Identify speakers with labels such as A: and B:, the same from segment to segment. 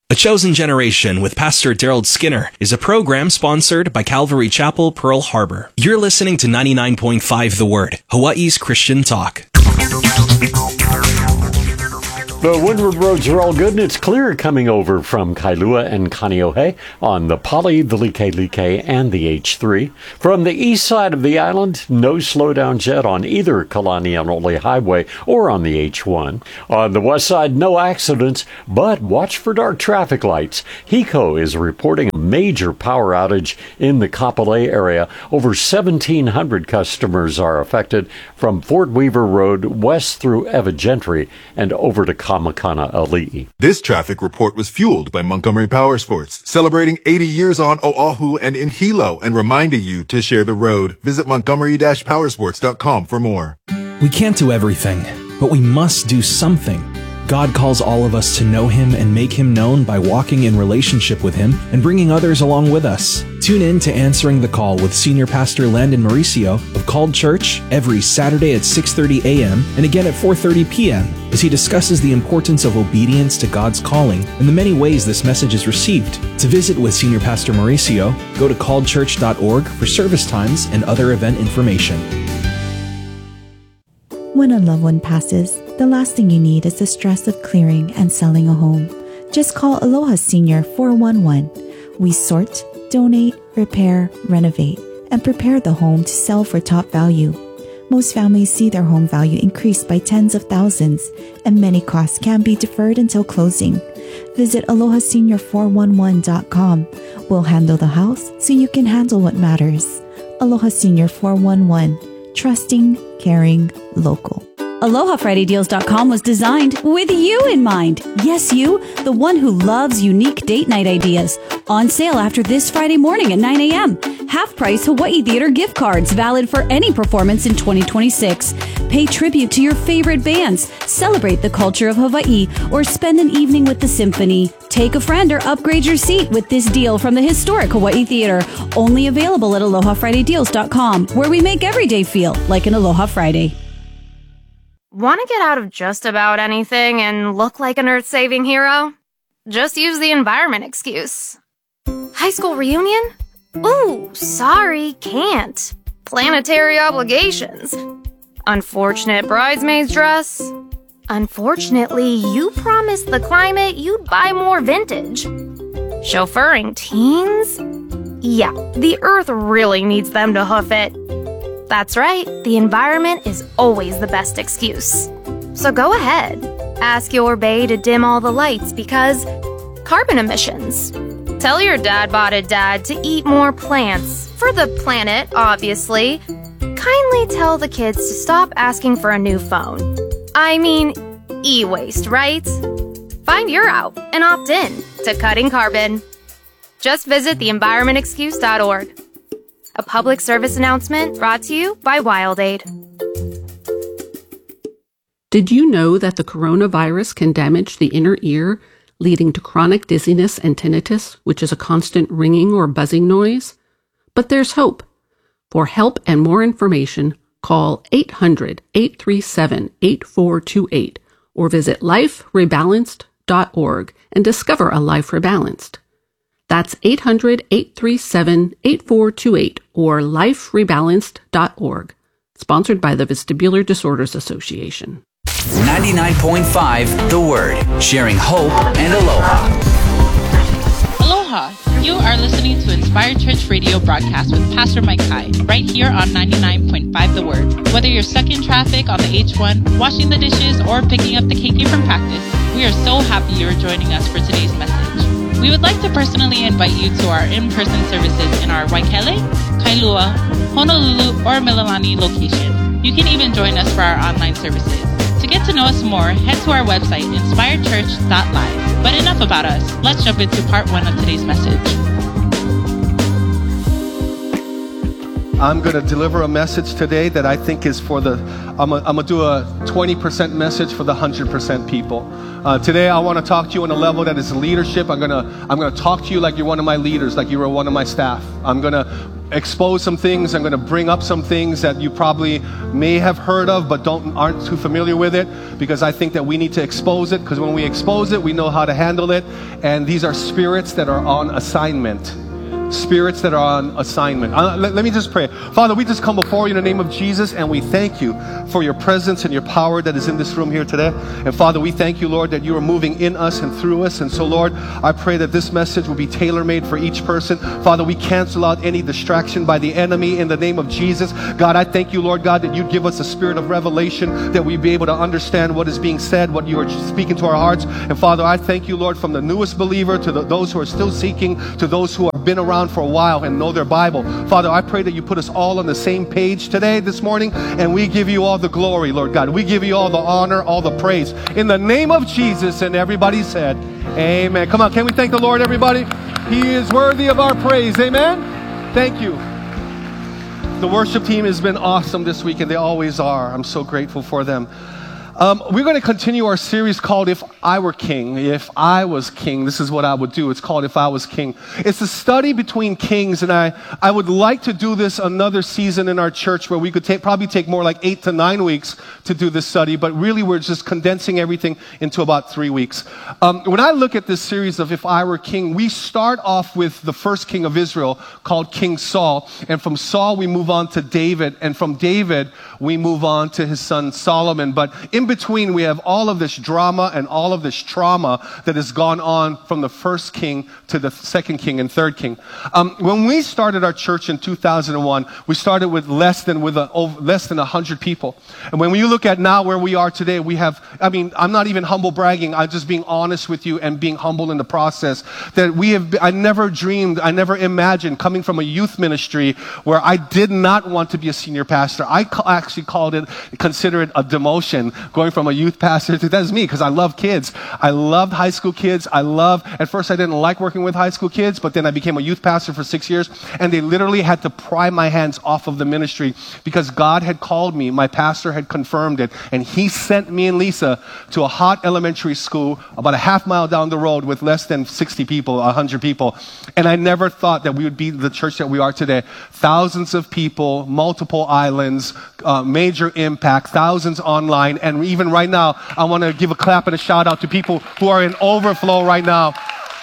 A: A Chosen Generation with Pastor Daryl Skinner is a program sponsored by Calvary Chapel, Pearl Harbor. You're listening to 99.5 The Word, Hawaii's Christian Talk.
B: The windward roads are all good, and it's clear coming over from Kailua and Kaneohe on the Pali, the Like, and the H3. From the east side of the island, no slowdowns yet on either Kalani and Ole Highway or on the H1. On the west side, no accidents, but watch for dark traffic lights. HECO is reporting a major power outage in the Kapolei area. Over 1,700 customers are affected from Fort Weaver Road west through Eva Gentry and over to Kamakana Ali'i.
C: This traffic report was fueled by Montgomery Powersports, celebrating 80 years on Oahu and in Hilo and reminding you to share the road. Visit montgomery-powersports.com for more.
A: We can't do everything, but we must do something. God calls all of us to know Him and make Him known by walking in relationship with Him and bringing others along with us. Tune in to Answering the Call with Senior Pastor Landon Mauricio of Called Church every Saturday at 6:30 a.m. and again at 4:30 p.m. as he discusses the importance of obedience to God's calling and the many ways this message is received. To visit with Senior Pastor Mauricio, go to calledchurch.org for service times and other event information.
D: When a loved one passes, the last thing you need is the stress of clearing and selling a home. Just call Aloha Senior 411. We sort, donate, repair, renovate, and prepare the home to sell for top value. Most families see their home value increase by tens of thousands, and many costs can be deferred until closing. Visit alohasenior411.com. We'll handle the house so you can handle what matters. Aloha Senior 411. Trusting, caring, local.
E: AlohaFridayDeals.com was designed with you in mind. Yes, you, the one who loves unique date night ideas. On sale after this Friday morning at 9 a.m. Half-price Hawaii Theater gift cards valid for any performance in 2026. Pay tribute to your favorite bands, celebrate the culture of Hawaii, or spend an evening with the symphony. Take a friend or upgrade your seat with this deal from the historic Hawaii Theater. Only available at AlohaFridayDeals.com, where we make every day feel like an Aloha Friday.
F: Want to get out of just about anything and look like an earth-saving hero? Just use the environment excuse. High school reunion? Ooh, sorry, can't. Planetary obligations. Unfortunate bridesmaid's dress. Unfortunately, you promised the climate you'd buy more vintage. Chauffeuring teens? Yeah, the earth really needs them to hoof it. That's right, the environment is always the best excuse. So go ahead, ask your bae to dim all the lights because carbon emissions. Tell your dad-botted dad to eat more plants, for the planet, obviously. Kindly tell the kids to stop asking for a new phone. I mean, e-waste, right? Find your out and opt in to cutting carbon. Just visit theenvironmentexcuse.org. A public service announcement brought to you by WildAid.
G: Did you know that the coronavirus can damage the inner ear, leading to chronic dizziness and tinnitus, which is a constant ringing or buzzing noise? But there's hope. For help and more information, call 800-837-8428 or visit liferebalanced.org and discover a life rebalanced. That's 800-837-8428 or liferebalanced.org. Sponsored by the Vestibular Disorders Association.
H: 99.5 The Word, sharing hope and aloha.
I: Aloha! You are listening to Inspired Church Radio broadcast with Pastor Mike Kai, right here on 99.5 The Word. Whether you're stuck in traffic on the H1, washing the dishes, or picking up the KK from practice, we are so happy you're joining us for today's message. We would like to personally invite you to our in-person services in our Waikele, Kailua, Honolulu, or Mililani location. You can even join us for our online services. To get to know us more, head to our website, inspiredchurch.live. But enough about us. Let's jump into part 1 of today's message.
J: I'm going to deliver a message today that I think is for I'm going to do a 20% message for the 100% people. Today I want to talk to you on a level that is leadership. I'm going to talk to you like you're one of my leaders, like you were one of my staff. I'm going to expose some things. I'm going to bring up some things that you probably may have heard of but aren't too familiar with it, because I think that we need to expose it, because when we expose it, we know how to handle it. And these are spirits that are on assignment. Spirits that are on assignment. Let me just pray. Father, we just come before you in the name of Jesus, and we thank you for your presence and your power that is in this room here today. And Father, we thank you, Lord, that you are moving in us and through us. And so, Lord, I pray that this message will be tailor-made for each person. Father, we cancel out any distraction by the enemy in the name of Jesus. God, I thank you, Lord God, that you give us a spirit of revelation, that we be able to understand what is being said, what you are speaking to our hearts. And Father, I thank you, Lord, from the newest believer to those who are still seeking, to those who have been around for a while and know their Bible. Father, I pray that you put us all on the same page today, this morning, and we give you all the glory, Lord God. We give you all the honor, all the praise. In the name of Jesus, and everybody said, amen. Come on, can we thank the Lord, everybody? He is worthy of our praise. Amen. Thank you. The worship team has been awesome this week, and they always are. I'm so grateful for them. We're going to continue our series called If I Were King. If I was king, this is what I would do. It's called If I Was King. It's a study between kings, and I would like to do this another season in our church where we could probably take more like 8 to 9 weeks to do this study, but really we're just condensing everything into about 3 weeks. When I look at this series of If I Were King, we start off with the first king of Israel called King Saul, and from Saul we move on to David, and from David we move on to his son Solomon. But in between, we have all of this drama and all of this trauma that has gone on from the first king to the second king and third king. When we started our church in 2001, we started with less than 100 people. And when you look at now where we are today, we have, I'm not even humble bragging, I'm just being honest with you and being humble in the process, that I never dreamed, I never imagined coming from a youth ministry where I did not want to be a senior pastor. I actually consider it a demotion, going from a youth pastor to, that's me, because I love kids. I loved high school kids. At first I didn't like working with high school kids, but then I became a youth pastor for 6 years, and they literally had to pry my hands off of the ministry because God had called me, my pastor had confirmed it, and he sent me and Lisa to a hot elementary school about a half mile down the road with less than 60 people, 100 people, and I never thought that we would be the church that we are today. Thousands of people, multiple islands, major impact, thousands online, and even right now, I want to give a clap and a shout out to people who are in overflow right now.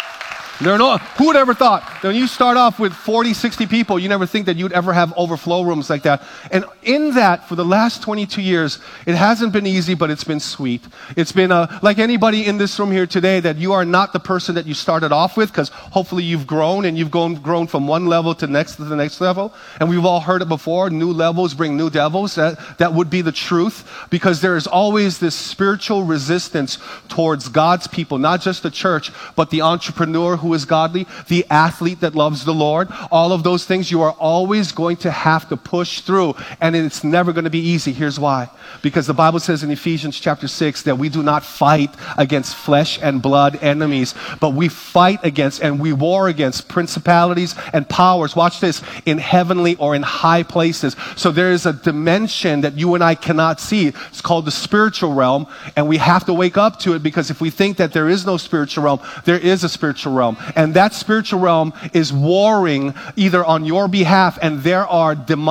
J: Who would ever thought that when you start off with 40, 60 people, you never think that you'd ever have overflow rooms like that. And in that, for the last 22 years, it hasn't been easy, but it's been sweet. It's been like anybody in this room here today, that you are not the person that you started off with, because hopefully you've grown, and you've grown from one level to the next level. And we've all heard it before, new levels bring new devils. That would be the truth, because there is always this spiritual resistance towards God's people, not just the church, but the entrepreneur who is godly, the athlete that loves the Lord. All of those things you are always going to have to push through, and it's never going to be easy. Here's why. Because the Bible says in Ephesians chapter 6 that we do not fight against flesh and blood enemies, but we fight against and we war against principalities and powers. Watch this, in heavenly or in high places. So there is a dimension that you and I cannot see. It's called the spiritual realm, and we have to wake up to it, because if we think that there is no spiritual realm, there is a spiritual realm. And that spiritual realm is warring either on your behalf, and there are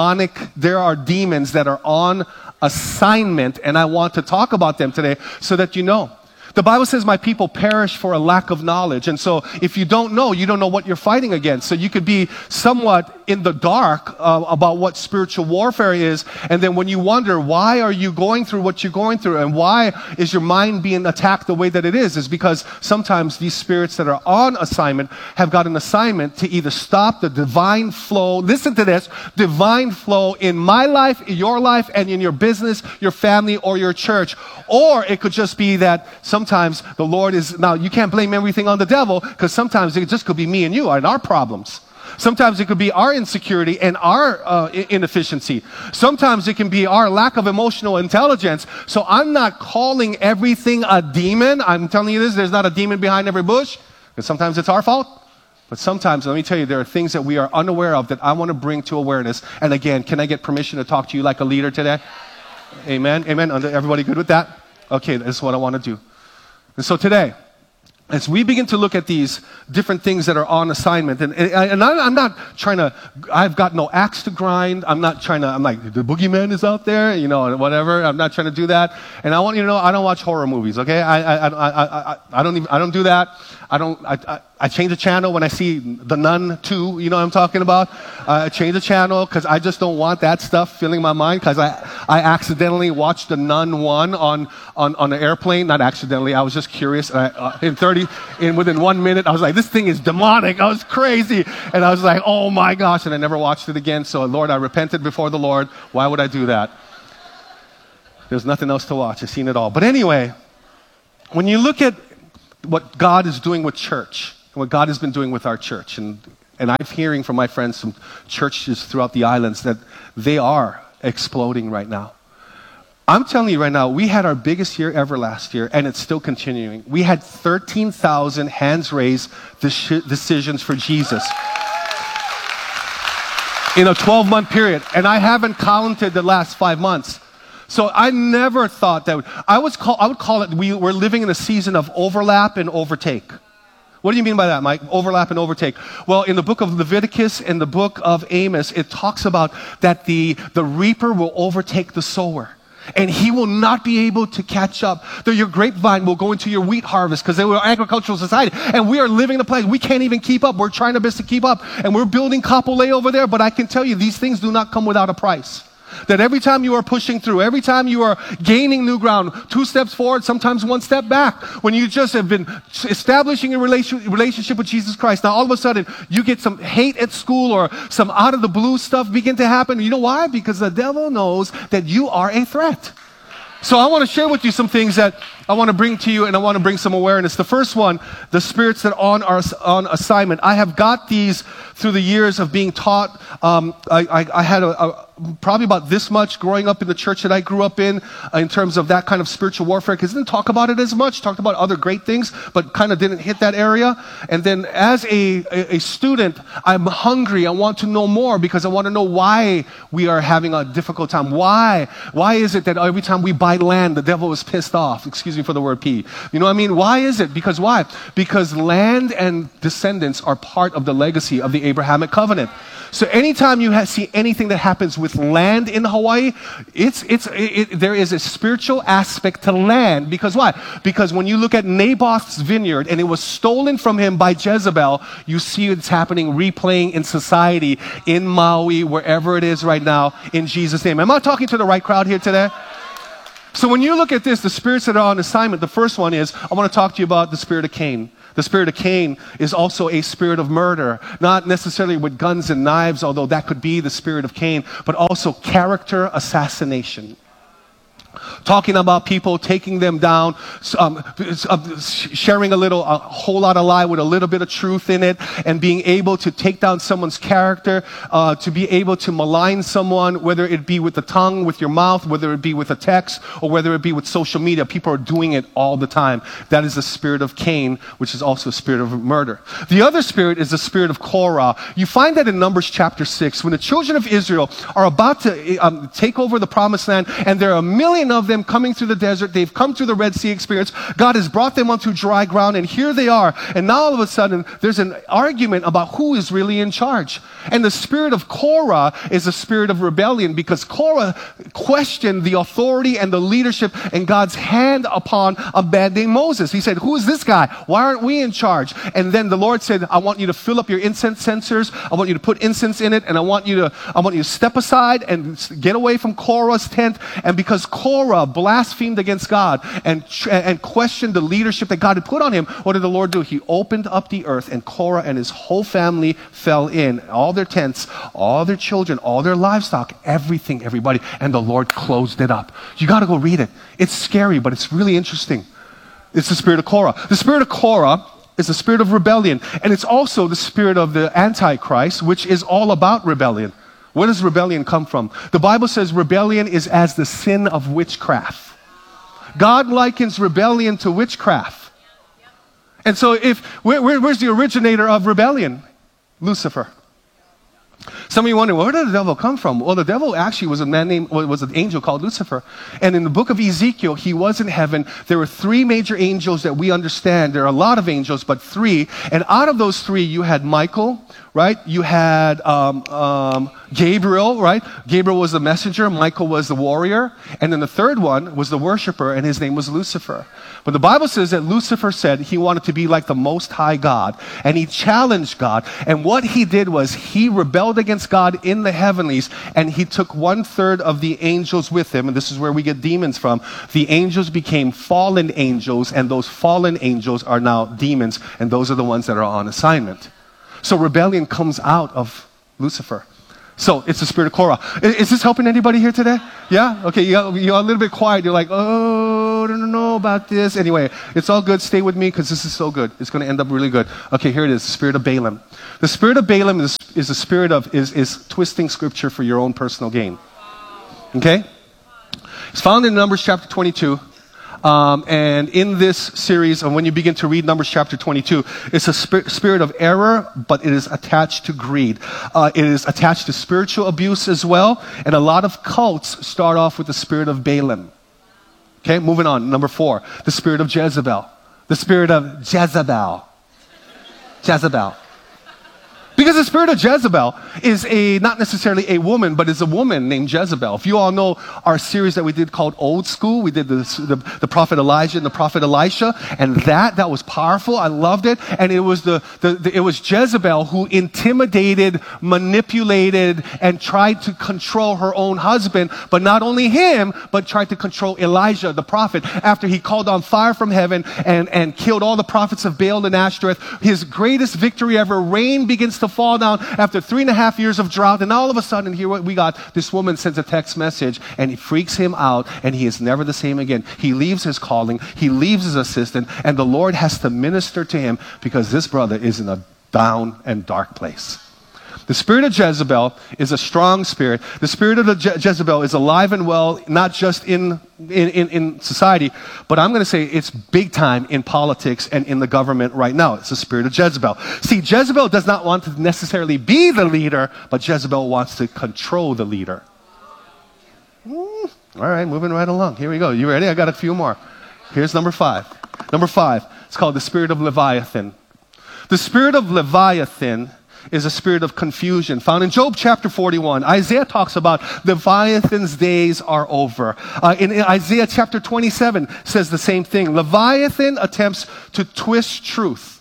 J: demons that are on assignment, and I want to talk about them today so that you know. The Bible says my people perish for a lack of knowledge. And so if you don't know what you're fighting against. So you could be somewhat in the dark about what spiritual warfare is. And then when you wonder, why are you going through what you're going through? And why is your mind being attacked the way that it is because sometimes these spirits that are on assignment have got an assignment to either stop the divine flow. Listen to this, divine flow in my life, in your life, and in your business, your family, or your church. Or it could just be that sometimes the Lord is, now you can't blame everything on the devil, because sometimes it just could be me and you and our problems. Sometimes it could be our insecurity and our inefficiency. Sometimes it can be our lack of emotional intelligence. So I'm not calling everything a demon. I'm telling you this, there's not a demon behind every bush, because sometimes it's our fault. But sometimes, let me tell you, there are things that we are unaware of that I want to bring to awareness. And again, can I get permission to talk to you like a leader today? Amen? Amen? Everybody good with that? Okay, that's what I want to do. And so today, as we begin to look at these different things that are on assignment, and I'm not trying to, I've got no axe to grind. I'm not trying to, I'm like, the boogeyman is out there, you know, whatever. I'm not trying to do that. And I want you to know, I don't watch horror movies, okay? I don't do that. I change the channel when I see The Nun 2, you know what I'm talking about? I change the channel because I just don't want that stuff filling my mind, because I accidentally watched The Nun 1 on an airplane. Not accidentally, I was just curious. Within 1 minute, I was like, this thing is demonic. I was crazy. And I was like, oh my gosh, and I never watched it again. So Lord, I repented before the Lord. Why would I do that? There's nothing else to watch. I've seen it all. But anyway, when you look at what God is doing with church, what God has been doing with our church, and I'm hearing from my friends from churches throughout the islands that they are exploding right now. I'm telling you right now, we had our biggest year ever last year, and it's still continuing. We had 13,000 hands raised decisions for Jesus in a 12-month period, and I haven't counted the last 5 months. So I never thought that. I would call it, we're living in a season of overlap and overtake. What do you mean by that, Mike? Overlap and overtake. Well, in the book of Leviticus and the book of Amos, it talks about that the reaper will overtake the sower. And he will not be able to catch up. Your grapevine will go into your wheat harvest, because they were an agricultural society. And we are living in a place we can't even keep up. We're trying our best to keep up. And we're building Kapolei over there. But I can tell you, these things do not come without a price. That every time you are pushing through, every time you are gaining new ground, 2 steps forward, sometimes 1 step back, when you just have been establishing a relationship with Jesus Christ, now all of a sudden you get some hate at school or some out of the blue stuff begin to happen. You know why? Because the devil knows that you are a threat. So I want to share with you some things that I want to bring to you, and I want to bring some awareness. The first one, the spirits that are on assignment. I have got these through the years of being taught. I had probably about this much growing up in the church that I grew up in terms of that kind of spiritual warfare, because I didn't talk about it as much, talked about other great things, but kind of didn't hit that area. And then as a student, I'm hungry. I want to know more, because I want to know why we are having a difficult time. Why is it that every time we buy land, the devil is pissed off? Excuse me for the word P. You know what I mean? Why is it? Because why? Because land and descendants are part of the legacy of the Abrahamic covenant. So anytime you see anything that happens with land in Hawaii, there is a spiritual aspect to land. Because why? Because when you look at Naboth's vineyard and it was stolen from him by Jezebel, you see it's happening, replaying in society, in Maui, wherever it is right now, in Jesus' name. Am I talking to the right crowd here today? So when you look at this, the spirits that are on assignment, the first one is, I want to talk to you about the spirit of Cain. The spirit of Cain is also a spirit of murder, not necessarily with guns and knives, although that could be the spirit of Cain, but also character assassination. Talking about people, taking them down, sharing a whole lot of lie with a little bit of truth in it, and being able to take down someone's character, to be able to malign someone, whether it be with the tongue, with your mouth, whether it be with a text, or whether it be with social media. People are doing it all the time. That is the spirit of Cain, which is also a spirit of murder. The other spirit is the spirit of Korah. You find that in Numbers chapter 6, when the children of Israel are about to take over the promised land, and there are 1 million of them coming through the desert. They've come through the Red Sea experience. God has brought them onto dry ground, and here they are. And now all of a sudden, there's an argument about who is really in charge. And the spirit of Korah is a spirit of rebellion, because Korah questioned the authority and the leadership and God's hand upon a man named Moses. He said, who is this guy? Why aren't we in charge? And then the Lord said, I want you to fill up your incense censers. I want you to put incense in it, and I want you to step aside and get away from Korah's tent. And because Korah blasphemed against God and questioned the leadership that God had put on him, what did the Lord do? He opened up the earth, and Korah and his whole family fell in. All their tents, all their children, all their livestock, everything, everybody. And the Lord closed it up. You got to go read it. It's scary, but it's really interesting. It's the spirit of Korah. The spirit of Korah is the spirit of rebellion. And it's also the spirit of the Antichrist, which is all about rebellion. Where does rebellion come from? The Bible says rebellion is as the sin of witchcraft. God likens rebellion to witchcraft. And so where's the originator of rebellion? Lucifer. Some of you wonder, where did the devil come from? Well, the devil actually was an angel called Lucifer. And in the book of Ezekiel, he was in heaven. There were 3 major angels that we understand. There are a lot of angels, but 3. And out of those 3, you had Michael, right? You had Gabriel, right? Gabriel was the messenger. Michael was the warrior. And then the third one was the worshiper, and his name was Lucifer. But the Bible says that Lucifer said he wanted to be like the Most High God. And he challenged God. And what he did was he rebelled against God in the heavenlies, and he took 1/3 of the angels with him. And this is where we get demons from. The angels became fallen angels, and those fallen angels are now demons. And those are the ones that are on assignment. So rebellion comes out of Lucifer. So it's the spirit of Korah. Is this helping anybody here today? Yeah? Okay, you're a little bit quiet. You're like, oh, I don't know about this. Anyway, it's all good. Stay with me because this is so good. It's going to end up really good. Okay, here it is, the spirit of Balaam. The spirit of Balaam is the spirit of, is twisting scripture for your own personal gain. Okay? It's found in Numbers chapter 22. And in this series, and when you begin to read Numbers chapter 22, it's a spirit of error, but it is attached to greed. It is attached to spiritual abuse as well. And a lot of cults start off with the spirit of Balaam. Okay, moving on. Number 4, the spirit of Jezebel. The spirit of Jezebel. Jezebel. Because the spirit of Jezebel is not necessarily a woman, but is a woman named Jezebel. If you all know our series that we did called Old School, we did the prophet Elijah and the prophet Elisha, and that was powerful. I loved it. And it was it was Jezebel who intimidated, manipulated, and tried to control her own husband, but not only him, but tried to control Elijah, the prophet, after he called on fire from heaven and killed all the prophets of Baal and Ashtoreth. His greatest victory ever, rain begins to fall down after 3.5 years of drought, and all of a sudden here we got this woman sends a text message, and it freaks him out, and he is never the same again. He leaves his calling, he leaves his assistant, and the Lord has to minister to him because this brother is in a down and dark place. The spirit of Jezebel is a strong spirit. The spirit of Jezebel is alive and well, not just in society, but I'm going to say it's big time in politics and in the government right now. It's the spirit of Jezebel. See, Jezebel does not want to necessarily be the leader, but Jezebel wants to control the leader. All right, moving right along. Here we go. You ready? I got a few more. Here's number 5. Number 5, it's called the spirit of Leviathan. The spirit of Leviathan is a spirit of confusion found in Job chapter 41. Isaiah talks about Leviathan's days are over. In Isaiah chapter 27 says the same thing. Leviathan attempts to twist truth.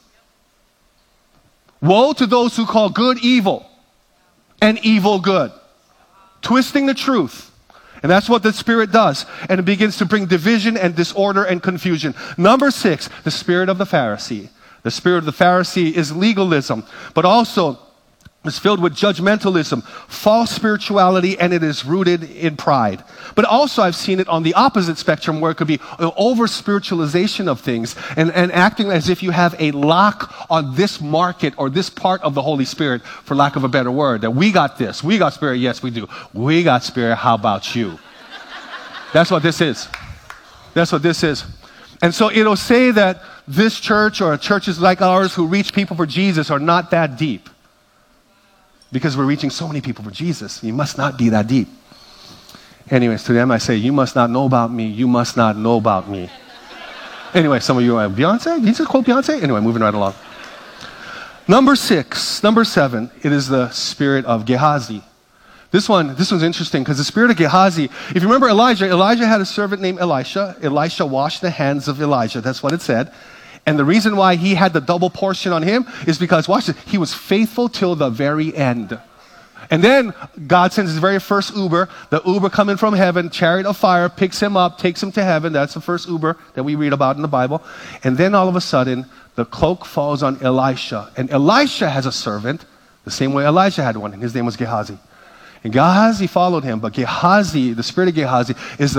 J: Woe to those who call good evil and evil good. Twisting the truth. And that's what the spirit does. And it begins to bring division and disorder and confusion. Number 6, the spirit of the Pharisee. The spirit of the Pharisee is legalism, but also is filled with judgmentalism, false spirituality, and it is rooted in pride. But also I've seen it on the opposite spectrum where it could be an over-spiritualization of things and acting as if you have a lock on this market or this part of the Holy Spirit, for lack of a better word, that we got this. We got spirit. Yes, we do. We got spirit. How about you? That's what this is. That's what this is. And so it'll say that this church or churches like ours who reach people for Jesus are not that deep. Because we're reaching so many people for Jesus. You must not be that deep. Anyways, to them I say, you must not know about me. You must not know about me. Anyway, some of you are, Beyonce? Did you just quote Beyonce? Anyway, moving right along. Number 7, it is the spirit of Gehazi. This one's interesting because the spirit of Gehazi, if you remember Elijah had a servant named Elisha. Elisha washed the hands of Elijah. That's what it said. And the reason why he had the double portion on him is because, watch this, he was faithful till the very end. And then God sends his very first Uber, the Uber coming from heaven, chariot of fire, picks him up, takes him to heaven. That's the first Uber that we read about in the Bible. And then all of a sudden, the cloak falls on Elisha. And Elisha has a servant, the same way Elijah had one, and his name was Gehazi. And Gehazi followed him, but Gehazi, the spirit of Gehazi, is a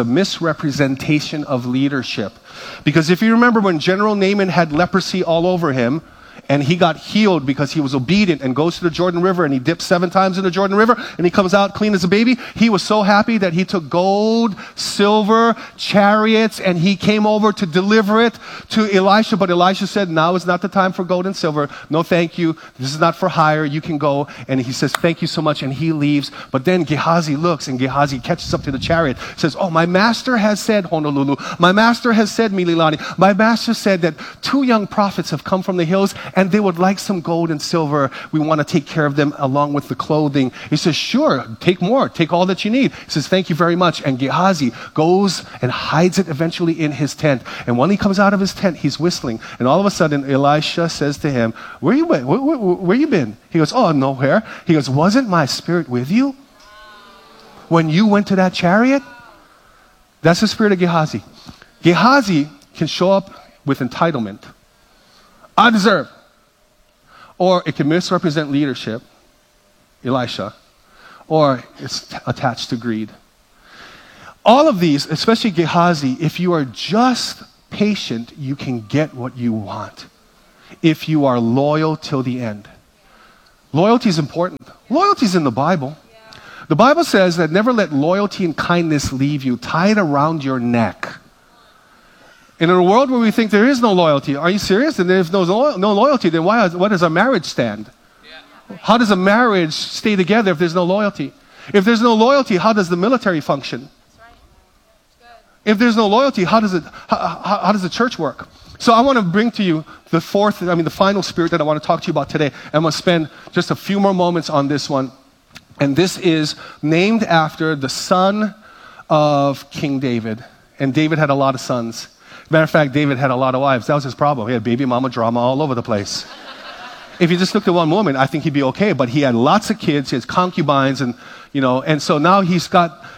J: misrepresentation of leadership. Because if you remember when General Naaman had leprosy all over him, and he got healed because he was obedient and goes to the Jordan River and he dips 7 times in the Jordan River and he comes out clean as a baby. He was so happy that he took gold, silver, chariots, and he came over to deliver it to Elisha. But Elisha said, now is not the time for gold and silver. No, thank you. This is not for hire. You can go. And he says, thank you so much. And he leaves. But then Gehazi looks, and Gehazi catches up to the chariot, says, oh, my master has said, Honolulu, my master has said, Mililani, my master said that 2 young prophets have come from the hills and they would like some gold and silver. We want to take care of them along with the clothing. He says, sure, take more, take all that you need. He says, thank you very much. And Gehazi goes and hides it eventually in his tent. And when he comes out of his tent, he's whistling. And all of a sudden, Elisha says to him, where you been? Where you been? He goes, oh, nowhere. He goes, wasn't my spirit with you when you went to that chariot? That's the spirit of Gehazi. Gehazi can show up with entitlement. I deserve. Or it can misrepresent leadership, Elisha, or it's attached to greed. All of these, especially Gehazi, if you are just patient, you can get what you want. If you are loyal till the end. Loyalty is important. Loyalty is in the Bible. The Bible says that never let loyalty and kindness leave you, tied around your neck. And in a world where we think there is no loyalty, are you serious? And if there's no loyalty, then what does a marriage stand? How does a marriage stay together if there's no loyalty? If there's no loyalty, how does the military function? If there's no loyalty, how does the church work? So I want to bring to you the final spirit that I want to talk to you about today. I'm going to spend just a few more moments on this one. And this is named after the son of King David. And David had a lot of sons. Matter of fact, David had a lot of wives. That was his problem. He had baby mama drama all over the place. If he just looked at one woman, I think he'd be okay. But he had lots of kids. He has concubines, and so now he's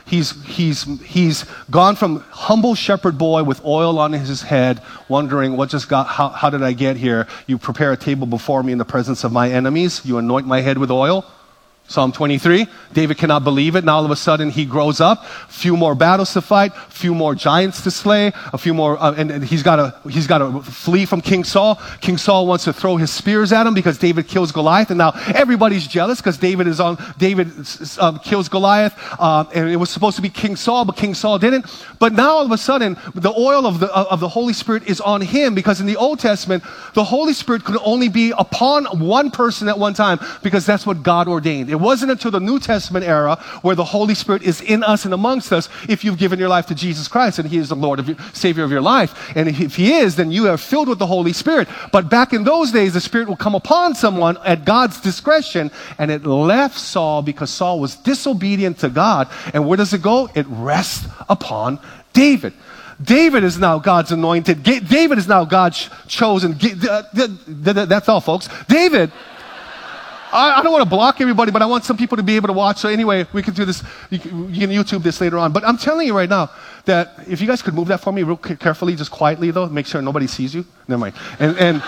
J: gone from humble shepherd boy with oil on his head, wondering how did I get here? You prepare a table before me in the presence of my enemies. You anoint my head with oil. Psalm 23, David cannot believe it. Now all of a sudden he grows up, a few more battles to fight, a few more giants to slay, a few more, and he's got to flee from King Saul. King Saul wants to throw his spears at him because David kills Goliath, and now everybody's jealous because David kills Goliath, and it was supposed to be King Saul, but King Saul didn't. But now all of a sudden the oil of the Holy Spirit is on him, because in the Old Testament the Holy Spirit could only be upon one person at one time, because that's what God ordained. It wasn't until the New Testament era where the Holy Spirit is in us and amongst us if you've given your life to Jesus Christ and He is the Lord Savior of your life. And if He is, then you are filled with the Holy Spirit. But back in those days, the Spirit will come upon someone at God's discretion, and it left Saul because Saul was disobedient to God. And where does it go? It rests upon David. David is now God's anointed. David is now God's chosen. That's all, folks. David... I don't want to block everybody, but I want some people to be able to watch. So anyway, we can do this. You can YouTube this later on. But I'm telling you right now that if you guys could move that for me real carefully, just quietly though, make sure nobody sees you. Never mind. And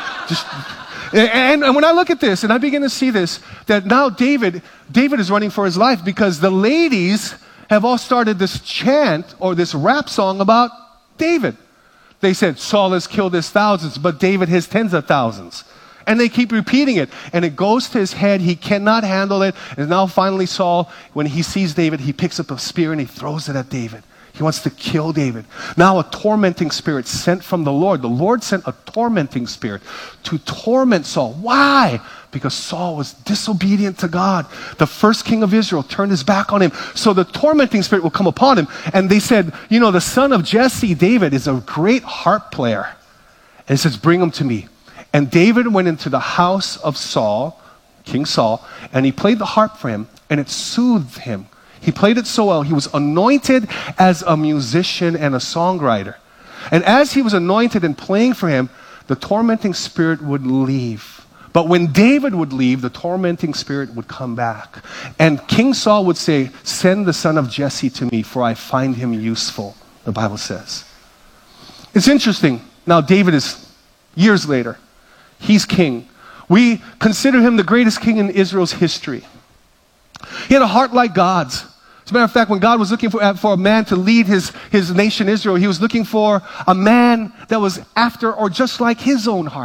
J: when I look at this and I begin to see this, that now David is running for his life because the ladies have all started this chant or this rap song about David. They said, Saul has killed his thousands, but David his tens of thousands. And they keep repeating it. And it goes to his head. He cannot handle it. And now finally Saul, when he sees David, he picks up a spear and he throws it at David. He wants to kill David. Now a tormenting spirit sent from the Lord. The Lord sent a tormenting spirit to torment Saul. Why? Because Saul was disobedient to God. The first king of Israel turned his back on him. So the tormenting spirit will come upon him. And they said, the son of Jesse, David, is a great harp player. And it says, bring him to me. And David went into the house of Saul, King Saul, and he played the harp for him, and it soothed him. He played it so well. He was anointed as a musician and a songwriter. And as he was anointed and playing for him, the tormenting spirit would leave. But when David would leave, the tormenting spirit would come back. And King Saul would say, send the son of Jesse to me, for I find him useful, the Bible says. It's interesting. Now David is years later. He's king. We consider him the greatest king in Israel's history. He had a heart like God's. As a matter of fact, when God was looking for a man to lead his nation Israel, He was looking for a man that was after or just like His own heart.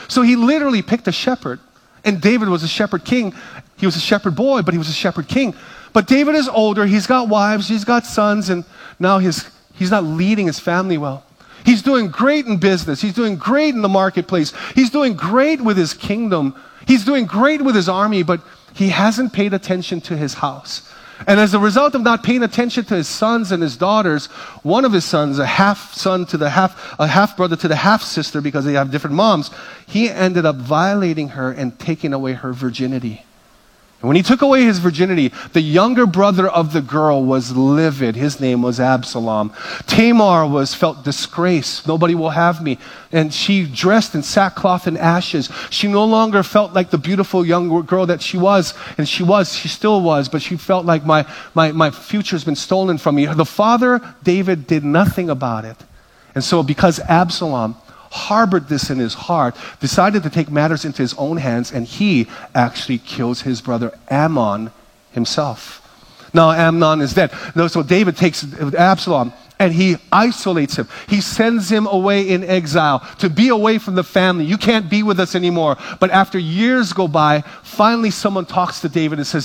J: So he literally picked a shepherd. And David was a shepherd king. He was a shepherd boy, but he was a shepherd king. But David is older. He's got wives. He's got sons. And now he's not leading his family well. He's doing great in business. He's doing great in the marketplace. He's doing great with his kingdom. He's doing great with his army, but he hasn't paid attention to his house. And as a result of not paying attention to his sons and his daughters, one of his sons, a half brother to the half sister, because they have different moms, he ended up violating her and taking away her virginity. And when he took away his virginity, the younger brother of the girl was livid. His name was Absalom. Tamar felt disgrace. Nobody will have me. And she dressed in sackcloth and ashes. She no longer felt like the beautiful young girl that she was. And she still was, but she felt like my future's been stolen from me. The father, David, did nothing about it. And so because Absalom harbored this in his heart, decided to take matters into his own hands, and he actually kills his brother Amnon himself. Now Amnon is dead. So David takes Absalom and he isolates him. He sends him away in exile to be away from the family. You can't be with us anymore. But after years go by, finally someone talks to David and says,